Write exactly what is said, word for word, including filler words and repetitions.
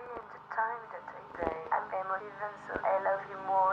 in the time that I play. I'm emotive and so I love you more